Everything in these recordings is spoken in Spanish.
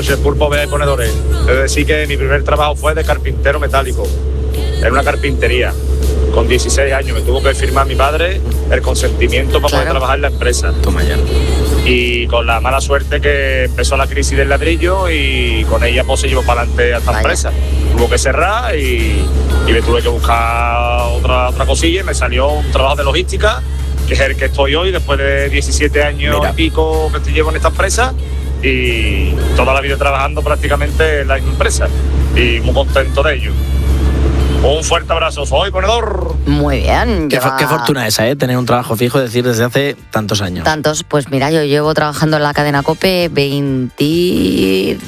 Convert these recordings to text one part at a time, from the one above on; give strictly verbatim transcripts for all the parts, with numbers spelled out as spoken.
noches, Pulpo, Bea y Ponedores. Es decir que mi primer trabajo fue de carpintero metálico, en una carpintería. Con dieciséis años me tuvo que firmar mi padre el consentimiento para Claro. poder trabajar en la empresa. Toma ya. Y con la mala suerte que empezó la crisis del ladrillo y con ella pues se llevó para adelante a esta Vaya. empresa. Tuvo que cerrar y, y me tuve que buscar otra, otra cosilla y me salió un trabajo de logística, que es el que estoy hoy después de diecisiete años Mira. y pico que te llevo en esta empresa y toda la vida trabajando prácticamente en la misma empresa y muy contento de ello. Un fuerte abrazo, soy Ponedor. Muy bien. Qué, lleva qué fortuna esa, ¿eh? Tener un trabajo fijo, es decir, desde hace tantos años. Tantos, pues mira, yo llevo trabajando en la cadena COPE veintidós,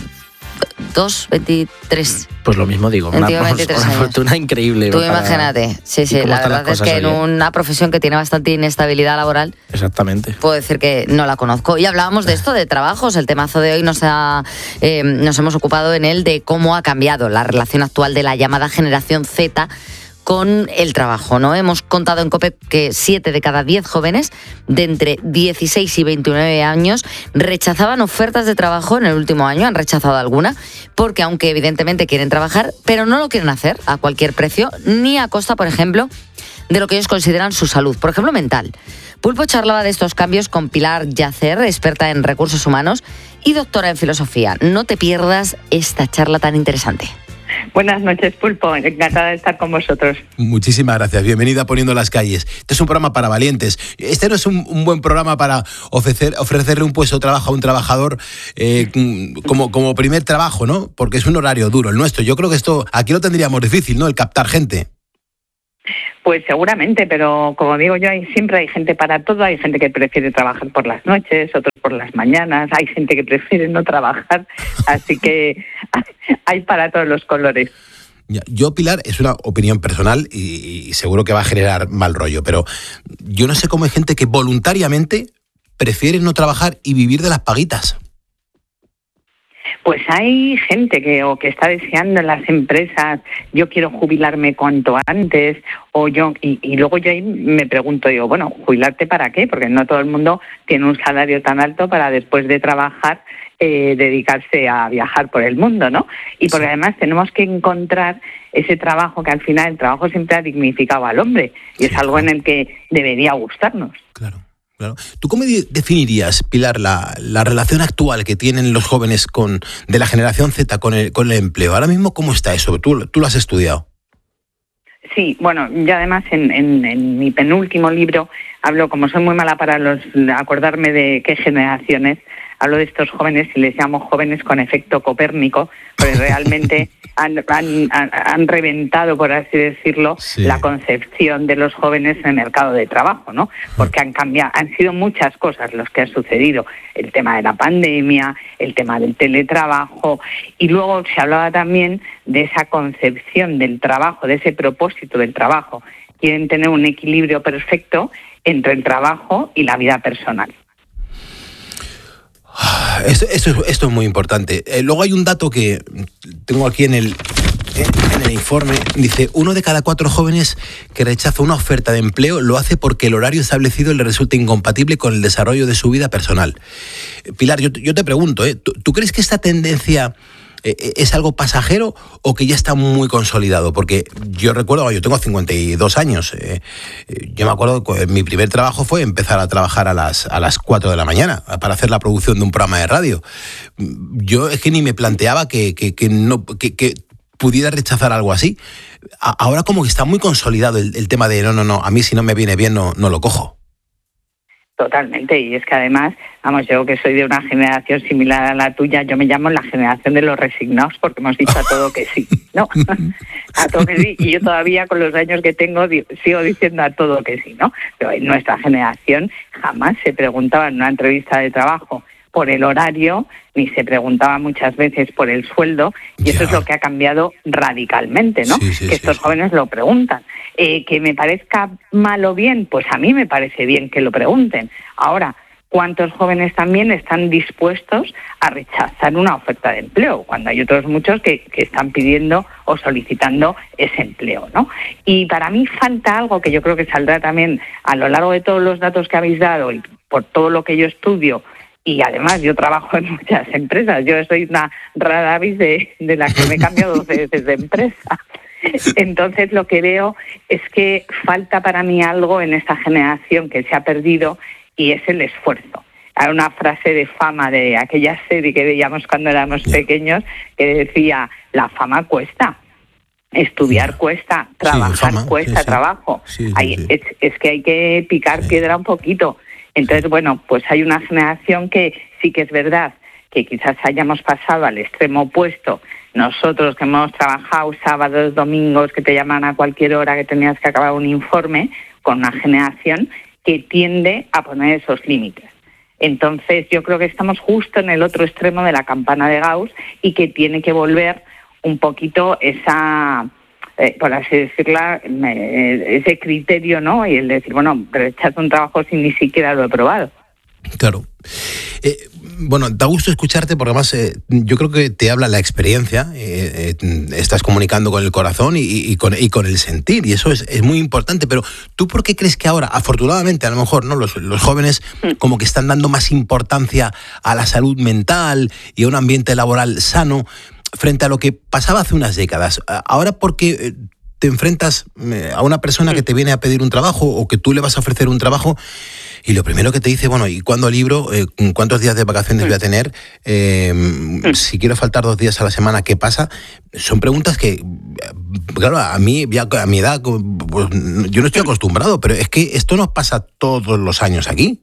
veintitrés. Pues lo mismo digo, una, veintidós, veintitrés una años. fortuna increíble. Tú para- imagínate. Sí, ¿Y sí, cómo la están las verdad es cosas que en hoy, eh? una profesión que tiene bastante inestabilidad laboral, Exactamente. puedo decir que no la conozco. Y hablábamos de esto, de trabajos. El temazo de hoy nos, ha, eh, nos hemos ocupado en él de cómo ha cambiado la relación actual de la llamada generación Z con el trabajo, ¿no? Hemos contado en COPE que siete de cada diez jóvenes de entre dieciséis y veintinueve años rechazaban ofertas de trabajo en el último año, han rechazado alguna, porque aunque evidentemente quieren trabajar, pero no lo quieren hacer a cualquier precio, ni a costa, por ejemplo, de lo que ellos consideran su salud, por ejemplo, mental. Pulpo charlaba de estos cambios con Pilar Yacer, experta en recursos humanos y doctora en filosofía. No te pierdas esta charla tan interesante. Buenas noches, Pulpo. Encantada de estar con vosotros. Muchísimas gracias. Bienvenida a Poniendo las Calles. Este es un programa para valientes. Este no es un, un buen programa para ofrecer, ofrecerle un puesto de trabajo a un trabajador eh, como, como primer trabajo, ¿no? Porque es un horario duro el nuestro. Yo creo que esto aquí lo tendríamos difícil, ¿no? El captar gente. Pues seguramente, pero como digo yo, hay, siempre hay gente para todo. Hay gente que prefiere trabajar por las noches, otros por las mañanas. Hay gente que prefiere no trabajar. Así que hay para todos los colores. Yo, Pilar, es una opinión personal y, y seguro que va a generar mal rollo, pero yo no sé cómo hay gente que voluntariamente prefiere no trabajar y vivir de las paguitas. Pues hay gente que o que está deseando en las empresas, yo quiero jubilarme cuanto antes, o yo y, y luego yo ahí me pregunto, digo, bueno, ¿jubilarte para qué? Porque no todo el mundo tiene un salario tan alto para después de trabajar eh, dedicarse a viajar por el mundo, ¿no? Y porque además tenemos que encontrar ese trabajo que al final el trabajo siempre ha dignificado al hombre y es algo en el que debería gustarnos. Claro. Claro. ¿Tú cómo definirías, Pilar, la, la relación actual que tienen los jóvenes con de la generación Z con el, con el empleo? Ahora mismo, ¿cómo está eso? Tú, tú lo has estudiado. Sí, bueno, yo además en, en, en mi penúltimo libro hablo, como soy muy mala para los acordarme de qué generaciones, hablo de estos jóvenes y les llamo jóvenes con efecto Copérnico, porque realmente han, han, han reventado, por así decirlo, sí. la concepción de los jóvenes en el mercado de trabajo, ¿no? Porque han cambiado, han sido muchas cosas los que han sucedido. El tema de la pandemia, el tema del teletrabajo, y luego se hablaba también de esa concepción del trabajo, de ese propósito del trabajo. Quieren tener un equilibrio perfecto entre el trabajo y la vida personal. Esto, esto, es, esto es muy importante. Eh, luego hay un dato que tengo aquí en el, en el informe. Dice, uno de cada cuatro jóvenes que rechaza una oferta de empleo lo hace porque el horario establecido le resulta incompatible con el desarrollo de su vida personal. Pilar, yo, yo te pregunto, ¿eh? ¿tú, ¿tú crees que esta tendencia es algo pasajero o que ya está muy consolidado? Porque yo recuerdo, yo tengo cincuenta y dos años, eh, yo me acuerdo que mi primer trabajo fue empezar a trabajar a las, a las cuatro de la mañana para hacer la producción de un programa de radio. Yo es que ni me planteaba que, que, que, no, que, que pudiera rechazar algo así. Ahora como que está muy consolidado el, el tema de no, no, no, a mí si no me viene bien no, no lo cojo. Totalmente, y es que además, vamos, yo que soy de una generación similar a la tuya, yo me llamo la generación de los resignados porque hemos dicho a todo que sí, ¿no? A todo que sí, y yo todavía con los años que tengo sigo diciendo a todo que sí, ¿no? Pero en nuestra generación jamás se preguntaba en una entrevista de trabajo por el horario, ni se preguntaba muchas veces por el sueldo, y eso ya. Es lo que ha cambiado radicalmente, ¿no? Sí, sí, que estos sí, jóvenes sí. lo preguntan. Eh, que me parezca mal o bien, pues a mí me parece bien que lo pregunten. Ahora, ¿cuántos jóvenes también están dispuestos a rechazar una oferta de empleo? Cuando hay otros muchos que, que están pidiendo o solicitando ese empleo, ¿no? Y para mí falta algo que yo creo que saldrá también a lo largo de todos los datos que habéis dado y por todo lo que yo estudio, y además yo trabajo en muchas empresas. Yo soy una rara avis de, de la que me he cambiado dos veces de empresa. Entonces lo que veo es que falta para mí algo en esta generación que se ha perdido, y es el esfuerzo. Hay una frase de Fama de aquella serie que veíamos cuando éramos pequeños que decía: la fama cuesta, estudiar cuesta, trabajar sí, cuesta, sí, sí. trabajo. Sí, sí, hay, sí. Es, es que hay que picar sí. piedra un poquito. Entonces, bueno, pues hay una generación que sí que es verdad que quizás hayamos pasado al extremo opuesto. Nosotros que hemos trabajado sábados, domingos, que te llaman a cualquier hora, que tenías que acabar un informe, con una generación que tiende a poner esos límites. Entonces, yo creo que estamos justo en el otro extremo de la campana de Gauss, y que tiene que volver un poquito esa, eh, por así decirlo, eh, ese criterio, ¿no? Y el decir, bueno, rechazo un trabajo si ni siquiera lo he probado. Claro. Eh, bueno, da gusto escucharte porque además eh, yo creo que te habla la experiencia, eh, eh, estás comunicando con el corazón y, y, con, y con el sentir, y eso es, es muy importante. Pero ¿tú por qué crees que ahora, afortunadamente a lo mejor, no los, los jóvenes como que están dando más importancia a la salud mental y a un ambiente laboral sano frente a lo que pasaba hace unas décadas? Ahora, ¿por qué te enfrentas a una persona que te viene a pedir un trabajo o que tú le vas a ofrecer un trabajo y lo primero que te dice, bueno, ¿y cuándo libro? Eh, ¿Cuántos días de vacaciones voy a tener? Eh, si quiero faltar dos días a la semana, ¿qué pasa? Son preguntas que, claro, a mí, ya a mi edad, pues, yo no estoy acostumbrado, pero es que esto nos pasa todos los años aquí.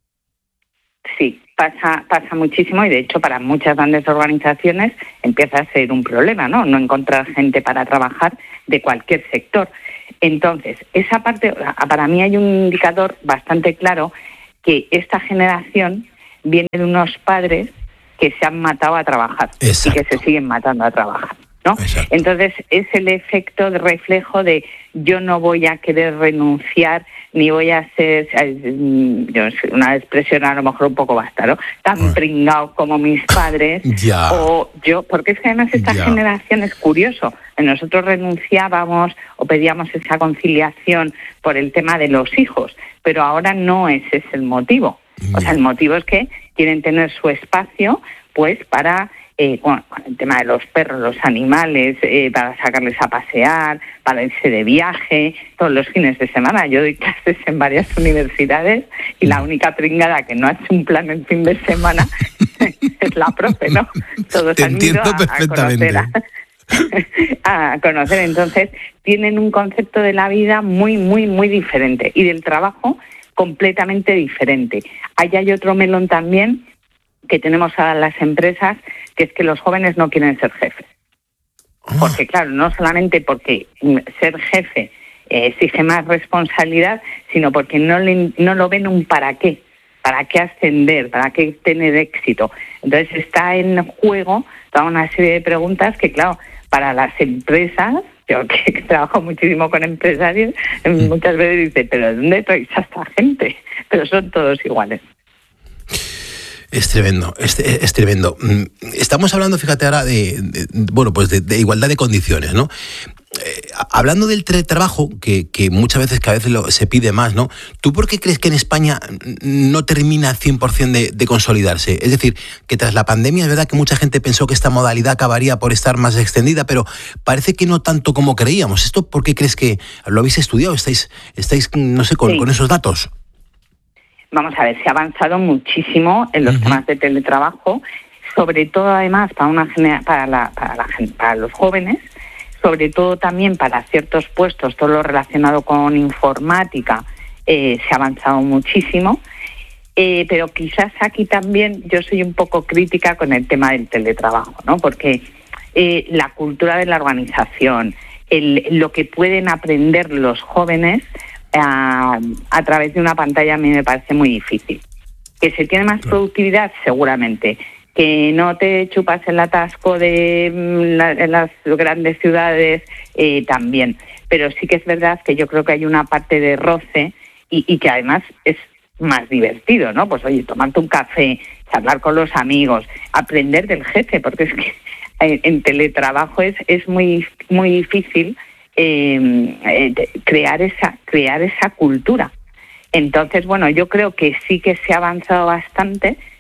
Sí, pasa pasa muchísimo, y de hecho para muchas grandes organizaciones empieza a ser un problema, ¿no? No encontrar gente para trabajar de cualquier sector. Entonces, esa parte, para mí hay un indicador bastante claro, que esta generación viene de unos padres que se han matado a trabajar. Exacto. Y que se siguen matando a trabajar, ¿no? Exacto. Entonces, es el efecto de reflejo de yo no voy a querer renunciar, ni voy a ser, yo, una expresión a lo mejor un poco basta, ¿no? Tan pringao como mis padres, ya. o yo, porque es que además esta ya. generación es curioso. Nosotros renunciábamos o pedíamos esa conciliación por el tema de los hijos, pero ahora no ese es el motivo. O sea, el motivo es que quieren tener su espacio, pues para eh, bueno, con el tema de los perros, los animales, eh, para sacarles a pasear, para irse de viaje, todos los fines de semana. Yo doy clases en varias universidades y la única pringada que no ha hecho un plan el fin de semana es la profe, ¿no? Todos Te han entiendo ido a, perfectamente. a conocer a, a conocer. Entonces, tienen un concepto de la vida muy, muy, muy diferente, y del trabajo completamente diferente. Ahí hay otro melón también que tenemos a las empresas, que es que los jóvenes no quieren ser jefes. Porque claro, no solamente porque ser jefe eh, exige más responsabilidad, sino porque no, le, no lo ven un para qué, para qué ascender, para qué tener éxito. Entonces está en juego toda una serie de preguntas que, claro, para las empresas, yo que trabajo muchísimo con empresarios, muchas veces dice, ¿pero dónde traes a esta gente? Pero son todos iguales. Es tremendo, es, es tremendo. Estamos hablando, fíjate ahora, de, de bueno, pues de, de igualdad de condiciones, ¿no? Eh, hablando del teletrabajo, que, que muchas veces, que a veces lo, se pide más, ¿no? ¿Tú por qué crees que en España no termina cien por ciento de, de consolidarse? Es decir, que tras la pandemia es verdad que mucha gente pensó que esta modalidad acabaría por estar más extendida, pero parece que no tanto como creíamos. ¿Esto por qué crees que lo habéis estudiado? ¿Estáis, estáis no sé, con, sí. con esos datos? Vamos a ver, se ha avanzado muchísimo en los uh-huh. temas de teletrabajo, sobre todo además para una para la, para la para los jóvenes, sobre todo también para ciertos puestos, todo lo relacionado con informática, eh, se ha avanzado muchísimo, eh, pero quizás aquí también yo soy un poco crítica con el tema del teletrabajo, ¿no? Porque eh, la cultura de la organización, el, lo que pueden aprender los jóvenes A, a través de una pantalla, a mí me parece muy difícil. Que se tiene más productividad, seguramente. Que no te chupas el atasco de la, en las grandes ciudades, eh, también. Pero sí que es verdad que yo creo que hay una parte de roce y, y que además es más divertido, ¿no? Pues oye, tomarte un café, charlar con los amigos, aprender del jefe, porque es que en, en teletrabajo es, es muy, muy difícil Eh, eh, crear esa crear esa cultura. Entonces, bueno, yo creo que sí que se ha avanzado bastante,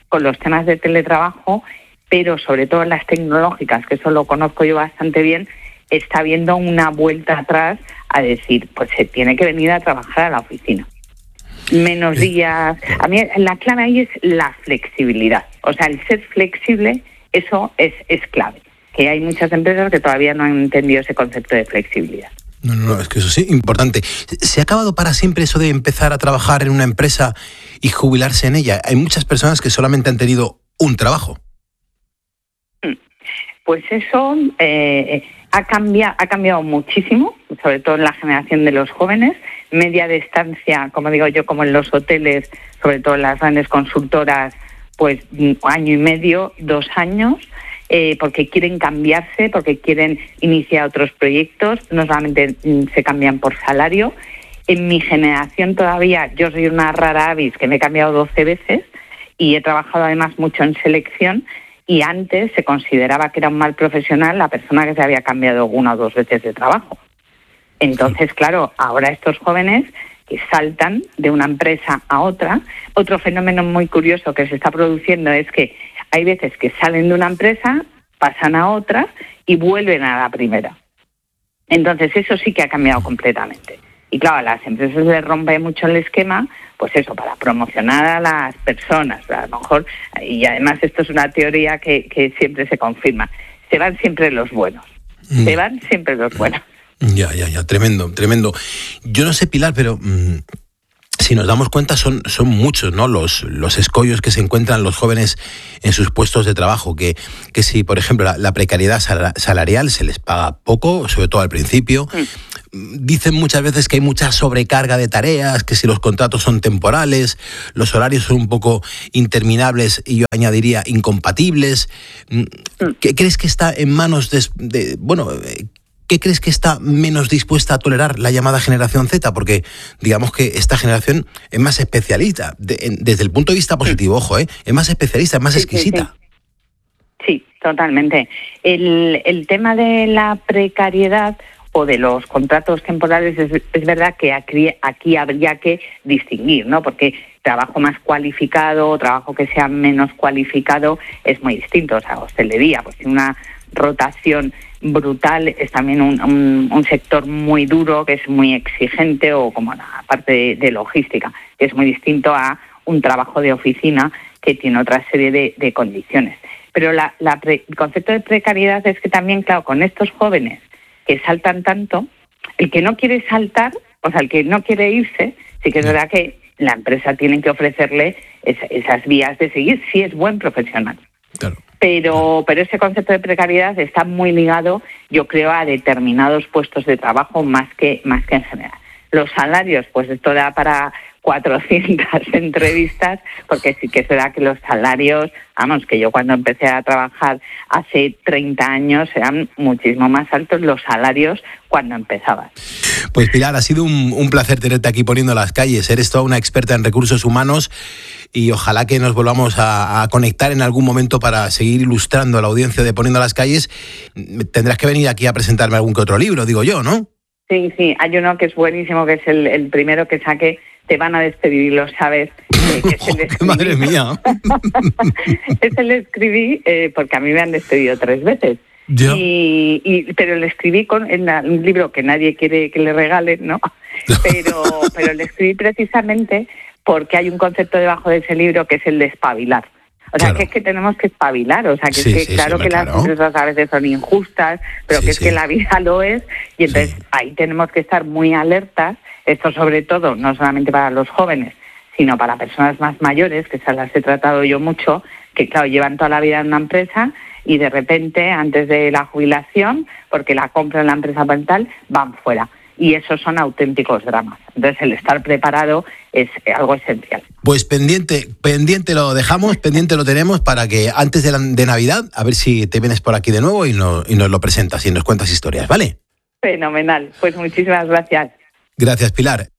con los temas de teletrabajo, pero sobre todo en las tecnológicas, que eso lo conozco yo bastante bien, está habiendo una vuelta atrás a decir, pues se tiene que venir a trabajar a la oficina. Menos días. A mí la clave ahí es la flexibilidad. O sea, el ser flexible, eso es, es clave. Que hay muchas empresas que todavía no han entendido ese concepto de flexibilidad. No, no, no, es que eso sí, importante. ¿Se ha acabado para siempre eso de empezar a trabajar en una empresa y jubilarse en ella? Hay muchas personas que solamente han tenido un trabajo. Pues eso eh, ha cambiado, ha cambiado muchísimo, sobre todo en la generación de los jóvenes. Media de estancia, como digo yo, como en los hoteles, sobre todo en las grandes consultoras, pues año y medio, dos años, eh, porque quieren cambiarse, porque quieren iniciar otros proyectos, no solamente se cambian por salario. En mi generación todavía, yo soy una rara avis que me he cambiado doce veces y he trabajado además mucho en selección, y antes se consideraba que era un mal profesional la persona que se había cambiado una o dos veces de trabajo. Entonces, claro, ahora estos jóvenes que saltan de una empresa a otra, otro fenómeno muy curioso que se está produciendo es que hay veces que salen de una empresa, pasan a otra y vuelven a la primera. Entonces, eso sí que ha cambiado completamente. Y claro, a las empresas les rompe mucho el esquema, pues eso, para promocionar a las personas, a lo mejor, y además esto es una teoría que, que siempre se confirma, se van siempre los buenos, mm. se van siempre los buenos. Ya, ya, ya, tremendo, tremendo. Yo no sé, Pilar, pero mmm, si nos damos cuenta son, son muchos, ¿no? Los, los escollos que se encuentran los jóvenes en sus puestos de trabajo, que, que si, por ejemplo, la, la precariedad salarial se les paga poco, sobre todo al principio. Mm. Dicen muchas veces que hay mucha sobrecarga de tareas, que si los contratos son temporales, los horarios son un poco interminables y yo añadiría incompatibles. ¿Qué crees que está en manos de, de bueno, qué crees que está menos dispuesta a tolerar la llamada generación Z? Porque digamos que esta generación es más especialista, de, en, desde el punto de vista positivo, ojo, ¿eh? Es más especialista, es más sí, exquisita. Sí, sí. sí, totalmente. El, el tema de la precariedad o de los contratos temporales, es, es verdad que aquí, aquí habría que distinguir, ¿no? Porque trabajo más cualificado o trabajo que sea menos cualificado es muy distinto. O sea, hostelería, pues una rotación brutal, es también un, un, un sector muy duro, que es muy exigente, o como la parte de, de logística, que es muy distinto a un trabajo de oficina que tiene otra serie de, de condiciones. Pero la, la pre, el concepto de precariedad es que también, claro, con estos jóvenes que saltan tanto, el que no quiere saltar, o sea, el que no quiere irse, sí que es verdad que la empresa tiene que ofrecerle es, esas vías de seguir si es buen profesional. Claro. Pero, pero ese concepto de precariedad está muy ligado, yo creo, a determinados puestos de trabajo más que, más que en general. Los salarios, pues esto da para cuatrocientas entrevistas, porque sí que es verdad que los salarios, vamos, que yo cuando empecé a trabajar hace treinta años eran muchísimo más altos los salarios cuando empezabas. Pues Pilar, ha sido un, un placer tenerte aquí poniendo las calles. Eres toda una experta en recursos humanos y ojalá que nos volvamos a, a conectar en algún momento para seguir ilustrando a la audiencia de Poniendo las Calles. Tendrás que venir aquí a presentarme algún que otro libro, digo yo, ¿no? Sí, sí, hay uno que es buenísimo, que es el, el primero que saqué, Te van a despedir y lo sabes. Eh, que se le ¡Madre mía! Ese le escribí eh, porque a mí me han despedido tres veces. Y, y, pero le escribí con en la, un libro que nadie quiere que le regalen, ¿no? Pero, pero le escribí precisamente porque hay un concepto debajo de ese libro que es el de espabilar. O sea, claro. que es que tenemos que espabilar, o sea, que sí, es que sí, claro sí, que claro. las empresas a veces son injustas, pero sí, que es sí. que la vida lo es, y entonces sí. ahí tenemos que estar muy alertas, esto sobre todo, no solamente para los jóvenes, sino para personas más mayores, que esas las he tratado yo mucho, que claro, llevan toda la vida en una empresa y de repente, antes de la jubilación, porque la compran la empresa parental, van fuera. Y esos son auténticos dramas. Entonces, el estar preparado es algo esencial. Pues pendiente, pendiente lo dejamos, pendiente lo tenemos para que antes de, la, de Navidad, a ver si te vienes por aquí de nuevo y, no, y nos lo presentas y nos cuentas historias, ¿vale? Fenomenal. Pues muchísimas gracias. Gracias, Pilar.